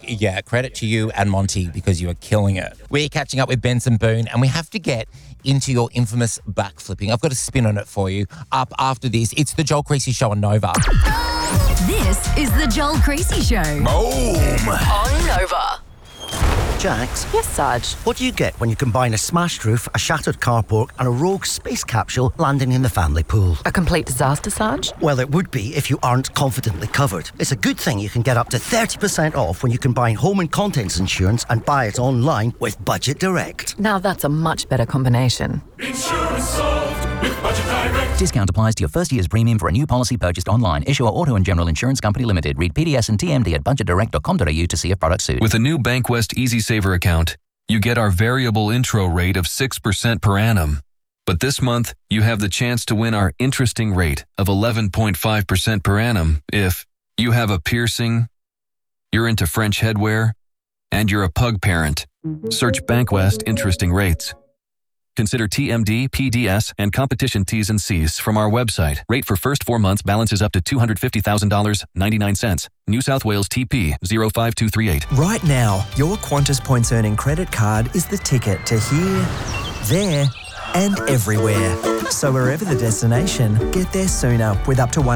yeah, credit to you and Monty because you are killing it. We're catching up with Benson Boone and we have to get into your infamous backflipping. I've got a spin on it for you. Up after this, it's the Joel Creasy Show on Nova. This is the Joel Creasy Show. Boom! On Nova. Jax, Yes, Sarge. what do you get when you combine a smashed roof, a shattered carport and a rogue space capsule landing in the family pool? A complete disaster, Sarge? Well, it would be if you aren't confidently covered. It's a good thing you can get up to 30% off when you combine home and contents insurance and buy it online with Budget Direct. Now that's a much better combination. Insurance solved with Budget Direct. Discount applies to your first year's premium for a new policy purchased online. Issuer Auto and General Insurance Company Limited. Read PDS and TMD at budgetdirect.com.au to see if products suit. With a new Bankwest EasySaver account, you get our variable intro rate of 6% per annum. But this month, you have the chance to win our interesting rate of 11.5% per annum if you have a piercing, you're into French headwear, and you're a pug parent. Search Bankwest Interesting Rates. Consider TMD, PDS, and competition T's and C's from our website. Rate for first 4 months balances up to $250,000, 99 cents. New South Wales TP 05238. Right now, your Qantas Points Earning credit card is the ticket to here, there, and everywhere. So wherever the destination, get there sooner with up to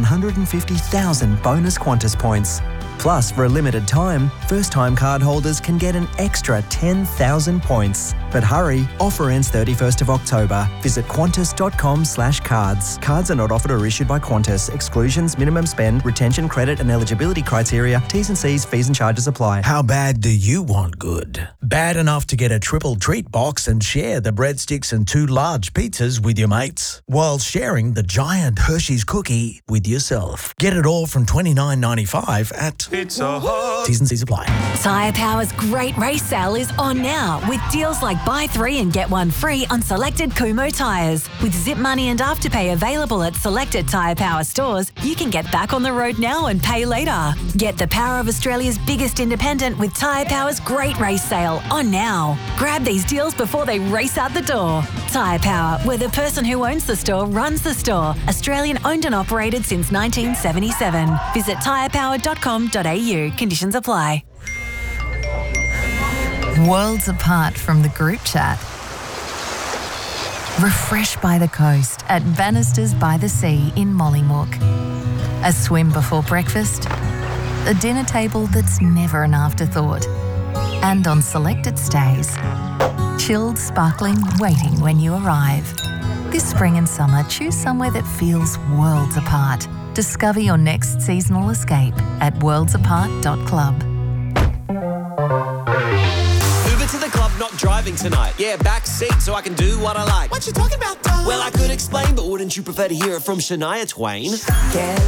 150,000 bonus Qantas points. Plus, for a limited time, first-time card holders can get an extra 10,000 points. But hurry, offer ends 31st of October. Visit qantas.com/cards. Cards are not offered or issued by Qantas. Exclusions, minimum spend, retention, credit and eligibility criteria, T's and C's, fees and charges apply. How bad do you want good? Bad enough to get a triple treat box and share the breadsticks and 2 large pizzas with your mates, while sharing the giant Hershey's cookie with yourself. Get it all from $29.95 at Pizza Hut. T's and C's apply. Tyre Power's great race sale is on now with deals like buy 3 and get 1 free on selected Kumho tyres. With Zip Money and Afterpay available at selected Tyre Power stores, you can get back on the road now and pay later. Get the power of Australia's biggest independent with Tyre Power's great race sale on now. Grab these deals before they race out the door. Tyre Power, where the person who owns the store runs the store. Australian owned and operated since 1977. Visit tyrepower.com.au. Conditions apply. Worlds apart from the group chat. Refresh by the coast at Bannisters by the Sea in Mollymook. A swim before breakfast. A dinner table that's never an afterthought. And on selected stays, chilled sparkling waiting when you arrive. This spring and summer, choose somewhere that feels worlds apart. Discover your next seasonal escape at worldsapart.club. Uber to the club, not driving tonight. Yeah, back seat so I can do what I like. What you talking about, dog? Well, I could explain, but wouldn't you prefer to hear it from Shania Twain? Yeah.